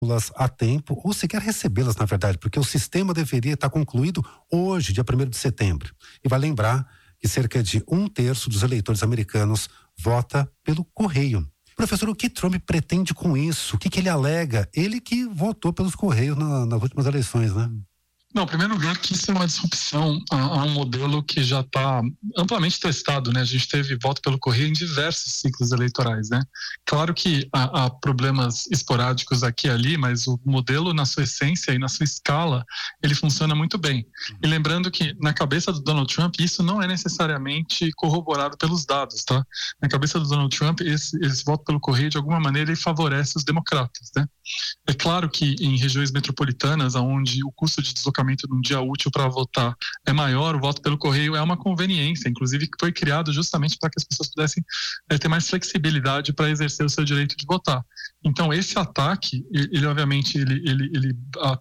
a tempo, ou sequer recebê-las, na verdade, porque o sistema deveria estar concluído hoje, dia 1º de setembro. E vai lembrar que cerca de 1/3 dos eleitores americanos vota pelo correio. Professor, o que Trump pretende com isso? O que ele alega? Ele que votou pelos correios nas últimas eleições, né? Não, em primeiro lugar, que isso é uma disrupção a um modelo que já está amplamente testado, né? A gente teve voto pelo correio em diversos ciclos eleitorais, né? Claro que há problemas esporádicos aqui e ali, mas o modelo, na sua essência e na sua escala, ele funciona muito bem. E lembrando que, na cabeça do Donald Trump, isso não é necessariamente corroborado pelos dados, tá? Na cabeça do Donald Trump, esse voto pelo correio, de alguma maneira, ele favorece os democratas, né? É claro que em regiões metropolitanas, onde o custo de deslocamento num dia útil para votar é maior, o voto pelo correio é uma conveniência, inclusive que foi criado justamente para que as pessoas pudessem ter mais flexibilidade para exercer o seu direito de votar. Então, esse ataque, ele obviamente, ele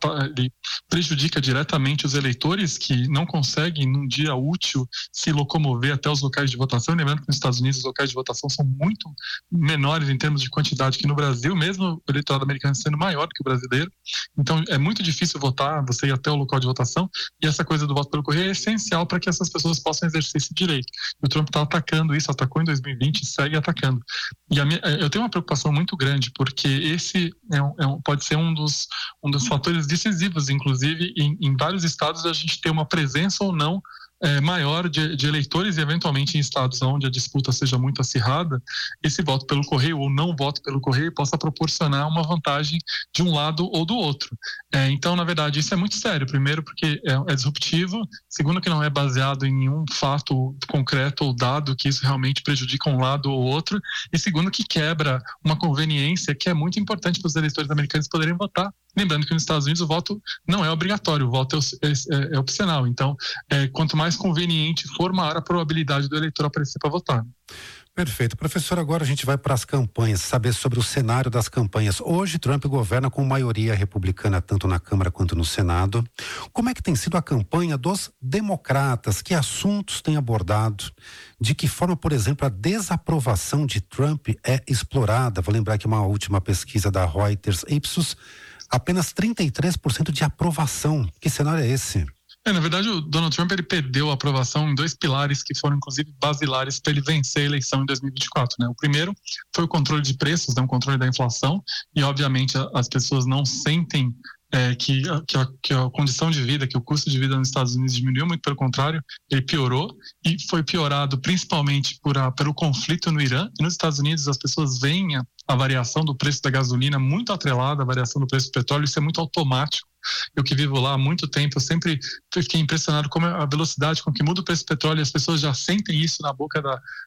prejudica diretamente os eleitores que não conseguem, num dia útil, se locomover até os locais de votação. Lembrando que nos Estados Unidos os locais de votação são muito menores em termos de quantidade que no Brasil, mesmo o eleitorado americano sendo maior que o brasileiro. Então, é muito difícil votar, você ir até o local de votação, e essa coisa do voto pelo correio é essencial para que essas pessoas possam exercer esse direito. E o Trump está atacando isso, atacou em 2020 e segue atacando. E eu tenho uma preocupação muito grande, porque esse pode ser um dos fatores decisivos, inclusive, em vários estados a gente ter uma presença ou não maior de eleitores, e eventualmente em estados onde a disputa seja muito acirrada, esse voto pelo correio ou não voto pelo correio possa proporcionar uma vantagem de um lado ou do outro. Então, na verdade, isso é muito sério. Primeiro, porque é disruptivo. Segundo, que não é baseado em nenhum fato concreto ou dado que isso realmente prejudica um lado ou outro. E segundo, que quebra uma conveniência que é muito importante para os eleitores americanos poderem votar. Lembrando que nos Estados Unidos o voto não é obrigatório, o voto é opcional. Então, quanto mais conveniente for, maior a probabilidade do eleitor aparecer para votar. Perfeito. Professor, agora a gente vai para as campanhas, saber sobre o cenário das campanhas. Hoje, Trump governa com maioria republicana, tanto na Câmara quanto no Senado. Como é que tem sido a campanha dos democratas? Que assuntos tem abordado? De que forma, por exemplo, a desaprovação de Trump é explorada? Vou lembrar que uma última pesquisa da Reuters Ipsos, apenas 33% de aprovação. Que cenário é esse? Na verdade, o Donald Trump ele perdeu a aprovação em 2 pilares que foram, inclusive, basilares para ele vencer a eleição em 2024. Né? O primeiro foi o controle de preços, né? O controle da inflação, e, obviamente, as pessoas não sentem que a condição de vida, que o custo de vida nos Estados Unidos diminuiu, muito pelo contrário, ele piorou, e foi piorado principalmente pelo conflito no Irã. E nos Estados Unidos as pessoas veem a variação do preço da gasolina muito atrelada à variação do preço do petróleo, isso é muito automático. Eu que vivo lá há muito tempo, eu sempre fiquei impressionado com a velocidade com que muda o preço do petróleo, e as pessoas já sentem isso na boca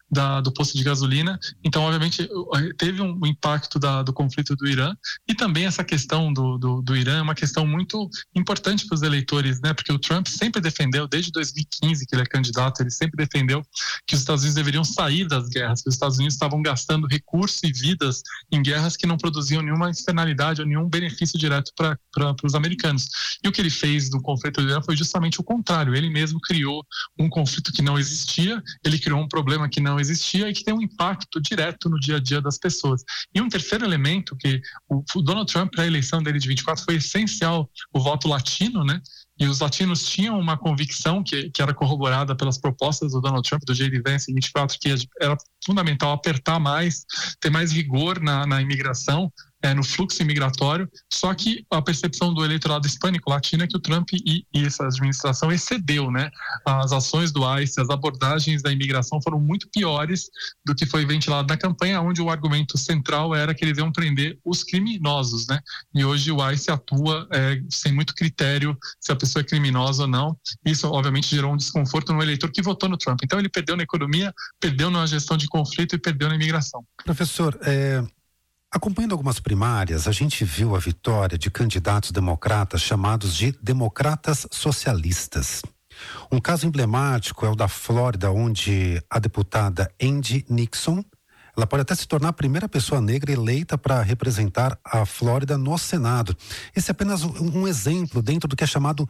do posto de gasolina. Então, obviamente, teve um impacto do conflito do Irã, e também essa questão do Irã é uma questão muito importante para os eleitores, né? Porque o Trump sempre defendeu, desde 2015 que ele é candidato, ele sempre defendeu que os Estados Unidos deveriam sair das guerras, que os Estados Unidos estavam gastando recursos e vidas em guerras que não produziam nenhuma externalidade ou nenhum benefício direto para os americanos. E o que ele fez no conflito do Irã foi justamente o contrário. Ele mesmo criou um conflito que não existia, ele criou um problema que não existia e que tem um impacto direto no dia a dia das pessoas. E um terceiro elemento, que o Donald Trump, para a eleição dele de 24, foi essencial, o voto latino, né? E os latinos tinham uma convicção que era corroborada pelas propostas do Donald Trump, do J.D. Vance em 24, que era fundamental apertar mais, ter mais vigor na imigração, no fluxo imigratório. Só que a percepção do eleitorado hispânico latino é que o Trump e essa administração excedeu, né? As ações do ICE, as abordagens da imigração foram muito piores do que foi ventilado na campanha, onde o argumento central era que eles iam prender os criminosos, né? E hoje o ICE atua sem muito critério se a pessoa é criminosa ou não. Isso, obviamente, gerou um desconforto no eleitor que votou no Trump. Então, ele perdeu na economia, perdeu na gestão de conflito e perdeu na imigração. Professor, acompanhando algumas primárias, a gente viu a vitória de candidatos democratas chamados de democratas socialistas. Um caso emblemático é o da Flórida, onde a deputada Andy Nixon, ela pode até se tornar a primeira pessoa negra eleita para representar a Flórida no Senado. Esse é apenas um exemplo dentro do que é chamado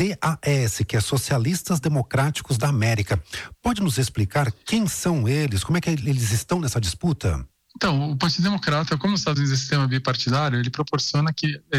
DAS, que é Socialistas Democráticos da América. Pode nos explicar quem são eles? Como é que eles estão nessa disputa? Então, o Partido Democrata, como os Estados Unidos é sistema bipartidário, ele proporciona que